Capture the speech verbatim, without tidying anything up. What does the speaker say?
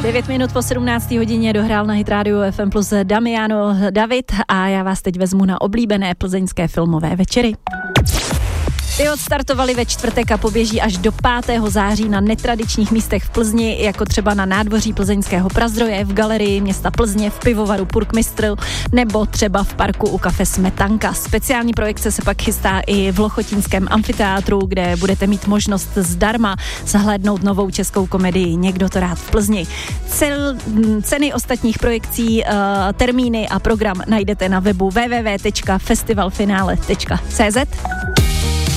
devět minut po sedmnácté hodině dohrál na Hit Radio F M plus Damiano David a já vás teď vezmu na oblíbené plzeňské filmové večery. Ty odstartovali ve čtvrtek a poběží až do pátého září na netradičních místech v Plzni, jako třeba na nádvoří plzeňského Prazdroje, v galerii města Plzně, v pivovaru Purkmistr nebo třeba v parku u kafe Smetanka. Speciální projekce se pak chystá i v Lochotínském amfiteátru, kde budete mít možnost zdarma zahlédnout novou českou komedii Někdo to rád v Plzni. Cel, ceny ostatních projekcí, uh, termíny a program najdete na webu w w w tečka festivalfinále tečka c z.